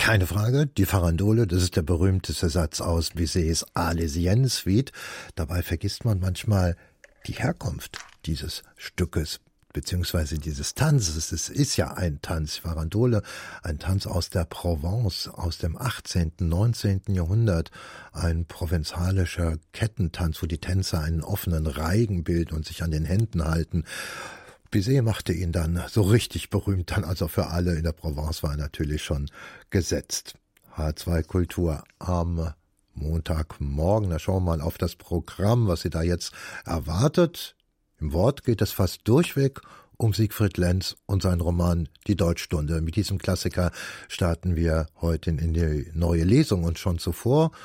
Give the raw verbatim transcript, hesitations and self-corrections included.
Keine Frage, die Farandole, das ist der berühmteste Satz aus Bizets Arlésienne-Suite. Dabei vergisst man manchmal die Herkunft dieses Stückes, beziehungsweise dieses Tanzes. Es ist ja ein Tanz, Farandole, ein Tanz aus der Provence, aus dem achtzehnten, neunzehnten Jahrhundert. Ein provenzalischer Kettentanz, wo die Tänzer einen offenen Reigen bilden und sich an den Händen halten. Bizet machte ihn dann so richtig berühmt, dann also für alle in der Provence war er natürlich schon gesetzt. H zwei Kultur am Montagmorgen, da schauen wir mal auf das Programm, was Sie da jetzt erwartet. Im Wort geht es fast durchweg um Siegfried Lenz und seinen Roman Die Deutschstunde. Mit diesem Klassiker starten wir heute in die neue Lesung und schon zuvor